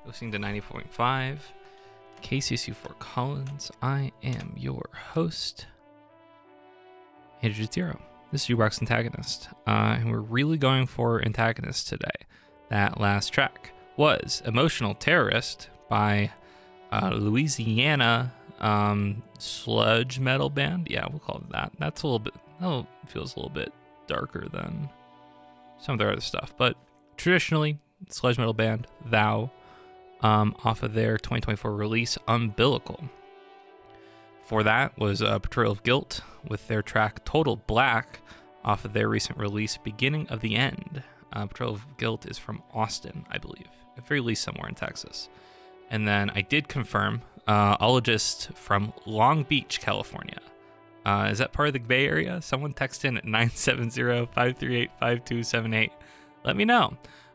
Listening to 90.5 KCSU Fort Collins. I am your host, Andrew Zero. This is Jukebox Antagonist, and we're really going for antagonist today. That last track was Emotional Terrorist by Louisiana sludge metal band. Yeah, we'll call it that. That feels a little bit darker than some of their other stuff, but traditionally, sludge metal band, Thou, off of their 2024 release, Umbilical. For that was Portrayal of Guilt with their track Total Black off of their recent release, Beginning of the End. Portrayal of Guilt is from Austin, I believe, at the very least somewhere in Texas. And then I did confirm Ologist from Long Beach, California. Is that part of the Bay Area? Someone text in at 970-538-5278. Let me know.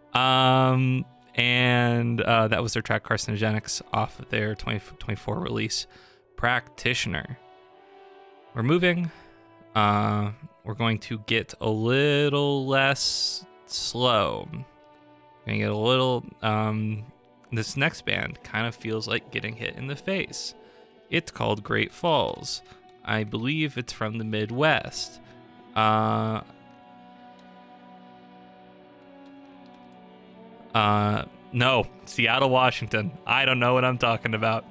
And that was their track Carcinogenics off of their 2024 release, Practitioner. We're moving. We're going to get a little less slow. We're going to get a little... this next band kind of feels like getting hit in the face. It's called Great Falls. I believe it's from the Midwest. No, Seattle, Washington. I don't know what I'm talking about.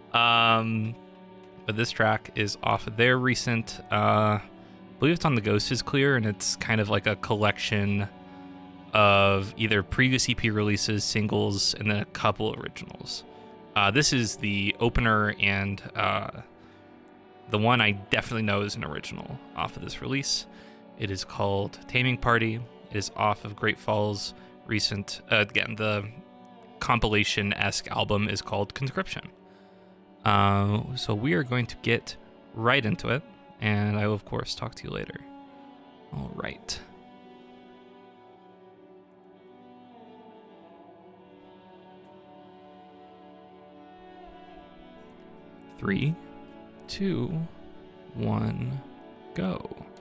But this track is off of their recent, I believe it's on The Ghost is Clear, and it's kind of like a collection of either previous EP releases, singles, and then a couple originals. This is the opener and the one I definitely know is an original off of this release. It is called Taming Party. It is off of Great Falls' recent, again, the compilation-esque album is called Conscription. So we are going to get right into it, and I will, of course, talk to you later. All right. Three, two, one, go.